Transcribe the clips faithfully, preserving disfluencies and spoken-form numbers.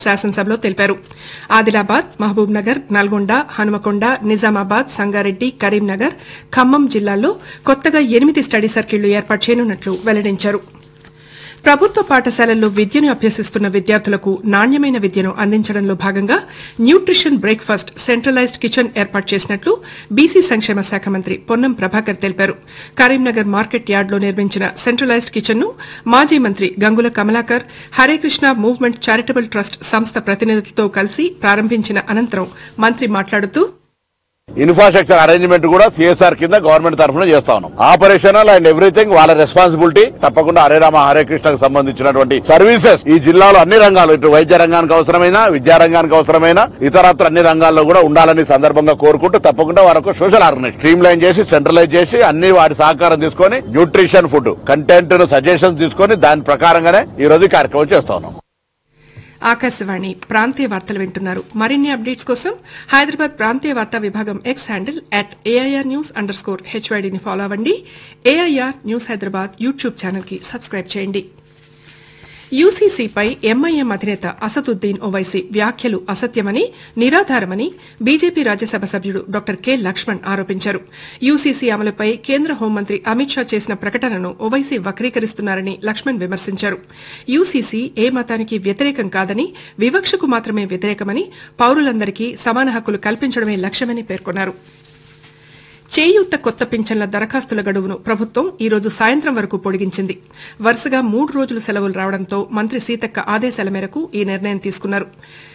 శాసనసభలో తెలిపారు. ఆదిలాబాద్, మహబూబ్ నగర్, నల్గొండ, హనుమకొండ, నిజామాబాద్, సంగారెడ్డి, కరీంనగర్, ఖమ్మం జిల్లాల్లో కొత్తగా ఎనిమిది స్టడీ సర్కిళ్లు ఏర్పాటు చేయనున్నట్లు వెల్లడించారు. ప్రభుత్వ పాఠశాలల్లో విద్యను అభ్యసిస్తున్న విద్యార్థులకు నాణ్యమైన విద్యను అందించడంలో భాగంగా న్యూట్రిషన్ బ్రేక్ఫాస్ట్ సెంట్రలైజ్డ్ కిచెన్ ఏర్పాటు చేసినట్లు బీసీ సంక్షేమ శాఖ మంత్రి పొన్నం ప్రభాకర్ తెలిపారు. కరీంనగర్ మార్కెట్ యార్డులో నిర్మించిన సెంట్రలైజ్డ్ కిచెన్ ను మాజీ మంత్రి Gangula Kamalakar Hare Krishna movement charitable trust సంస్థ ప్రతినిధులతో కలిసి ప్రారంభించిన అనంతరం మంత్రి మాట్లాడుతూ ఇన్ఫ్రాస్ట్రక్చర్ అరేంజ్మెంట్ కూడా సిఎస్ఆర్ కింద గవర్నమెంట్ తరఫున చేస్తా ఉన్నాం. ఆపరేషనల్ అండ్ ఎవ్రీథింగ్ వాళ్ళ రెస్పాన్సిబిలిటీ. తప్పకుండా హరే రామ హరే కృష్ణకు సంబంధించినటువంటి సర్వీసెస్ ఈ జిల్లాలో అన్ని రంగాలు, ఇటు వైద్య రంగానికి అవసరమైన, విద్యా రంగానికి అవసరమైన ఇతరత్ర అన్ని రంగాల్లో కూడా ఉండాలని సందర్భంగా కోరుకుంటూ తప్పకుండా వారికి సోషల్ ఆర్గనైజ్ స్ట్రీమ్ లైన్ చేసి సెంట్రలైజ్ చేసి అన్ని వాటి సహకారం తీసుకుని న్యూట్రిషన్ ఫుడ్ కంటెంట్ సజెషన్స్ తీసుకుని దాని ప్రకారంగానే ఈ రోజు కార్యక్రమం చేస్తా ఉన్నాం. ఆకాశవాణి ప్రాంతీయ వార్తలు వింటున్నారు. మరిన్ని అప్డేట్స్ కోసం హైదరాబాద్ ప్రాంతీయ వార్తా విభాగం X handle at AIR news under score హెచ్వైడీని follow అవ్వండి. AIR news Hyderabad YouTube channel కి సబ్స్క్రైబ్ చేయండి. యూసీసీపై ఎంఐఎం అధినేత అసదుద్దీన్ ఓవైసీ వ్యాఖ్యలు అసత్యమని, నిరాధారమని బీజేపీ రాజ్యసభ సభ్యుడు డాక్టర్ కె లక్ష్మణ్ ఆరోపించారు. యూసీసీ అమలుపై కేంద్ర హోంమంత్రి అమిత్ షా చేసిన ప్రకటనను ఓవైసీ వక్రీకరిస్తున్నారని లక్ష్మణ్ విమర్శించారు. యూసీసీ ఏ మతానికి వ్యతిరేకం కాదని, వివక్షకు మాత్రమే వ్యతిరేకమని, పౌరులందరికీ సమాన హక్కులు కల్పించడమే లక్ష్యమని పేర్కొన్నారు. చేయూత కొత్త పింఛన్ల దరఖాస్తుల గడువును ప్రభుత్వం ఈ రోజు సాయంత్రం వరకు పొడిగించింది. వరుసగా మూడు రోజులు సెలవులు రావడంతో మంత్రి సీతక్క ఆదేశాల మేరకు ఈ నిర్ణయం తీసుకున్నారు.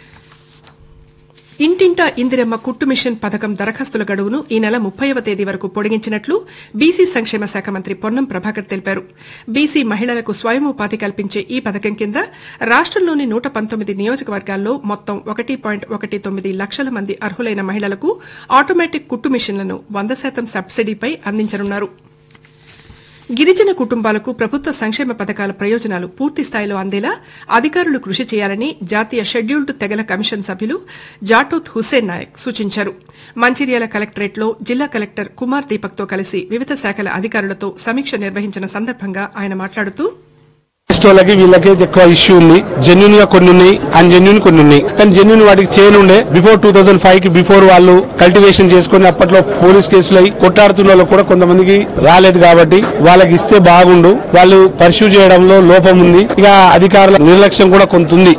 ఇంటింటా ఇందిరమ్మ కుట్టు మిషన్ పథకం దరఖాస్తుల గడువును ఈ నెల ముప్పైవ తేదీ వరకు పొడిగించినట్లు బీసీ సంక్షేమ శాఖ మంత్రి పొన్నం ప్రభాకర్ తెలిపారు. బీసీ మహిళలకు స్వయం ఉపాధి కల్పించే ఈ పథకం కింద రాష్టంలోని నూట పంతొమ్మిది నియోజకవర్గాల్లో మొత్తం ఒకటి పాయింట్ ఒకటి తొమ్మిది లక్షల మంది అర్హులైన మహిళలకు ఆటోమేటిక్ కుట్టు మిషన్లను వంద శాతం సబ్సిడీపై అందించనున్నారు. గిరిజన కుటుంబాలకు ప్రభుత్వ సంక్షేమ పథకాల ప్రయోజనాలు పూర్తి స్థాయిలో అందేలా అధికారులు కృషి చేయాలని జాతీయ షెడ్యూల్డ్ తెగల కమిషన్ సభ్యులు జాటోత్ హుస్సేన్ నాయక్ సూచించారు. మంచిర్యాల కలెక్టరేట్లో జిల్లా కలెక్టర్ కుమార్ దీపక్ తో కలిసి వివిధ శాఖల అధికారులతో సమీక్ష నిర్వహించిన సందర్భంగా ఆయన మాట్లాడుతూ వాళ్ళకి వీళ్ళకి ఎక్కువ ఇష్యూ ఉంది. జెన్యున్ గా కొన్ని ఉన్నాయి, అన్జెన్యున్ కొన్ని ఉన్నాయి. కానీ జెన్యున్ వాటికి చేయను ఉండే బిఫోర్ టూ థౌసండ్ ఫైవ్ కి బిఫోర్ వాళ్ళు కల్టివేషన్ చేసుకుని అప్పట్లో పోలీస్ కేసులు అయి కొట్టాడుతున్న వాళ్ళు కూడా కొంతమందికి రాలేదు. కాబట్టి వాళ్ళకి ఇస్తే బాగుండు. వాళ్ళు పర్సూ చేయడంలో లోపం ఉంది. ఇక అధికారుల నిర్లక్ష్యం కూడా కొంత ఉంది.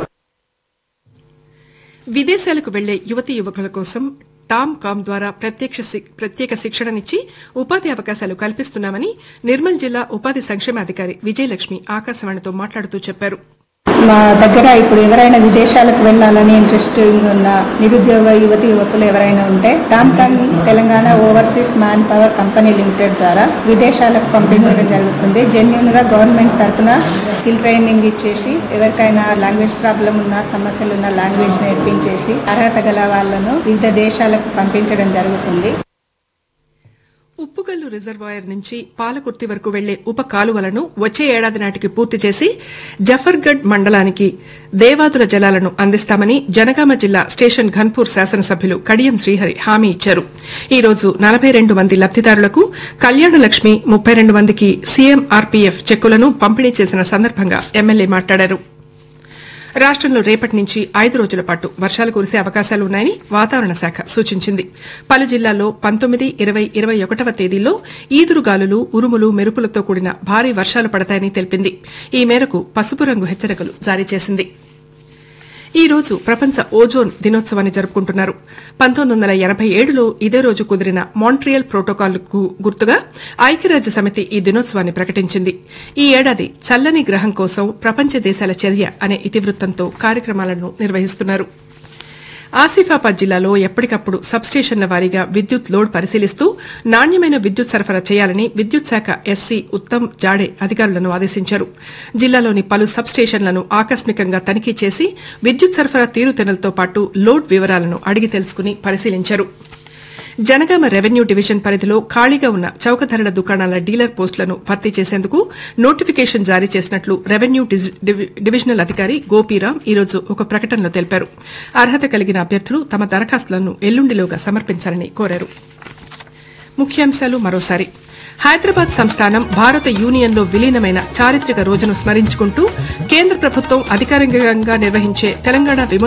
విదేశాలకు వెళ్లే యువతీ యువకుల కోసం టామ్ కామ్ ద్వారా ప్రత్యేక శిక్షణనిచ్చి ఉపాధి అవకాశాలు కల్పిస్తున్నామని నిర్మల్ జిల్లా ఉపాధి సంక్షేమాధికారి విజయలక్ష్మి ఆకాశవాణితో మాట్లాడుతూ చెప్పారు. మా దగ్గర ఇప్పుడు ఎవరైనా విదేశాలకు వెళ్లాలని ఇంట్రెస్టింగ్ ఉన్న నిరుద్యోగ యువతి యువకులు ఎవరైనా ఉంటే Tom com Telangana overseas man power company limited ద్వారా విదేశాలకు పంపించడం జరుగుతుంది. జెన్యున్ గా గవర్నమెంట్ తరఫున స్కిల్ ట్రైనింగ్ ఇచ్చేసి ఎవరికైనా లాంగ్వేజ్ ప్రాబ్లం ఉన్న సమస్యలు ఉన్న లాంగ్వేజ్ నేర్పించేసి అర్హత గల వాళ్లను వివిధ దేశాలకు పంపించడం జరుగుతుంది. ఉప్పుగల్లు రిజర్వాయర్ నుంచి పాలకుర్తి వరకు వెళ్లే ఉప కాలువలను వచ్చే ఏడాది నాటికి పూర్తి చేసి జఫర్గఢ్ మండలానికి దేవాదుల జలాలను అందిస్తామని జనగామ జిల్లా స్టేషన్ ఘన్పూర్ శాసనసభ్యులు కడియం శ్రీహరి హామీ ఇచ్చారు. ఈ రోజు నలభై రెండు మంది లబ్దిదారులకు కళ్యాణలక్ష్మి, ముప్పై రెండు మందికి సీఎం ఆర్పీఎఫ్ చెక్కులను పంపిణీ చేసిన సందర్భంగా ఎమ్మెల్యే మాట్లాడారు. రాష్టంలో రేపటి నుంచి ఐదు రోజుల పాటు వర్షాలు కురిసే అవకాశాలున్నాయని వాతావరణ శాఖ సూచించింది. పలు జిల్లాల్లో పంతొమ్మిది, ఇరవై, ఇరవై ఒకటవ తేదీల్లో ఈదురుగాలులు, ఉరుములు, మెరుపులతో కూడిన భారీ వర్షాలు పడతాయని తెలిపింది. ఈ మేరకు పసుపు రంగు హెచ్చరికలు జారీ చేసింది. ఈ రోజు ప్రపంచ ఓజోన్ దినోత్సవాన్ని జరుపుకుంటున్నారు. పంతొమ్మిది వందల ఎనబై ఏడులో ఇదే రోజు కుదిరిన మాంట్రియల్ ప్రోటోకాల్కు గుర్తుగా ఐక్యరాజ్య సమితి ఈ దినోత్సవాన్ని ప్రకటించింది. ఈ ఏడాది చల్లని గ్రహం కోసం ప్రపంచ దేశాల చర్య అనే ఇతివృత్తంతో కార్యక్రమాలను నిర్వహిస్తున్నారు. ఆసిఫాబాద్ జిల్లాలో ఎప్పటికప్పుడు సబ్స్టేషన్ల వారీగా విద్యుత్ లోడ్ పరిశీలిస్తూ నాణ్యమైన విద్యుత్ సరఫరా చేయాలని విద్యుత్ శాఖ ఎస్సీ ఉత్తమ్ జాడే అధికారులను ఆదేశించారు. జిల్లాలోని పలు సబ్స్టేషన్లను ఆకస్మికంగా తనిఖీ చేసి విద్యుత్ సరఫరా తీరుతెన్నులతో పాటు లోడ్ వివరాలను అడిగి తెలుసుకుని పరిశీలించారు. జనగామ రెవెన్యూ డివిజన్ పరిధిలో ఖాళీగా ఉన్న చౌకధరల దుకాణాల డీలర్ పోస్టులను భర్తీ చేసేందుకు నోటిఫికేషన్ జారీ చేసినట్లు రెవెన్యూ డివిజనల్ అధికారి గోపీరాం ఈ రోజు ఒక ప్రకటనలో తెలిపారు. అర్హత కలిగిన అభ్యర్థులు తమ దరఖాస్తులను ఎల్లుండిలోగా సమర్పించాలని కోరారు. ముఖ్యాంశాలు మరోసారి. హైదరాబాద్ సంస్థానం భారత యూనియన్లో విలీనమైన చారిత్రక రోజును స్మరించుకుంటూ కేంద్ర ప్రభుత్వం అధికారికంగా నిర్వహించే తెలంగాణ